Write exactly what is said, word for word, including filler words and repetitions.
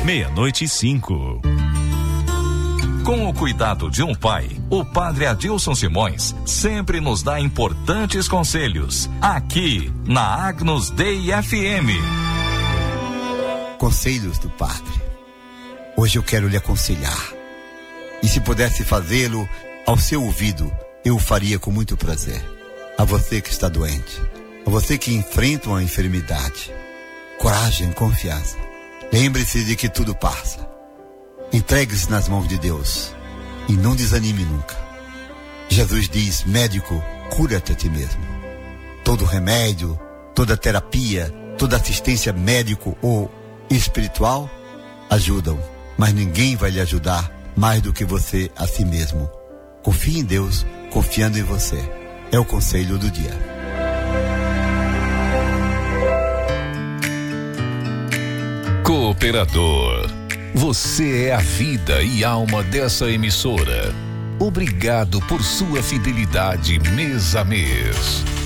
meia-noite e cinco. Com o cuidado de um pai, o padre Adilson Simões sempre nos dá importantes conselhos, aqui na Agnus Dei F M. Conselhos do padre. Hoje eu quero lhe aconselhar. E se pudesse fazê-lo ao seu ouvido, eu o faria com muito prazer. A você que está doente, a você que enfrenta uma enfermidade, coragem, confiança. Lembre-se de que tudo passa. Entregue-se nas mãos de Deus e não desanime nunca. Jesus diz: médico, cura-te a ti mesmo. Todo remédio, toda terapia, toda assistência médico ou espiritual ajudam, mas ninguém vai lhe ajudar mais do que você a si mesmo. Confie em Deus, confiando em você. É o conselho do dia. Cooperador, você é a vida e alma dessa emissora. Obrigado por sua fidelidade mês a mês.